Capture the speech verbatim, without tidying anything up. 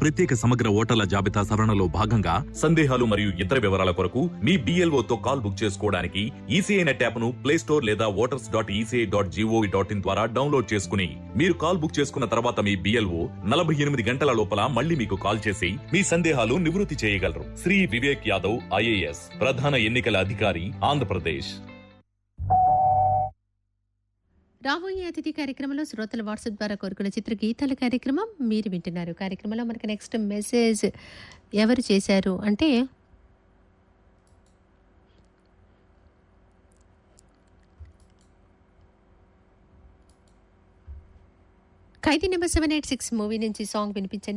ప్రత్యేక సమగ్ర ఓటర్ల జాబితా సవరణలో భాగంగా సందేహాలు మరియు ఇతర వివరాల కొరకు మీ బిఎల్ఓ తో కాల్ బుక్ చేసుకోవడానికి ఈసీఐ నెట్ యాప్ ను ప్లే స్టోర్ లేదా voters dot ECI dot GOV dot in ద్వారా డౌన్లోడ్ చేసుకుని మీరు కాల్ బుక్ చేసుకున్న తర్వాత మీ బిఎల్ఓ నలభై ఎనిమిది గంటల లోపల మళ్ళీ మీకు కాల్ చేసి మీ సందేహాలు నివృత్తి చేయగలరు. శ్రీ వివేక్ యాదవ్ ఐఏఎస్, ప్రధాన ఎన్నికల అధికారి, ఆంధ్రప్రదేశ్. రాబోయే అతిథి కార్యక్రమంలో శ్రోతల వాట్సాప్ ద్వారా కోరుకున్న చిత్ర గీతాల కార్యక్రమం మీరు వింటున్నారు. కార్యక్రమంలో మనకి నెక్స్ట్ మెసేజ్ ఎవరు చేశారు అంటే ఖైదీ number seven eight six movie నుంచి సాంగ్ వినిపించండి.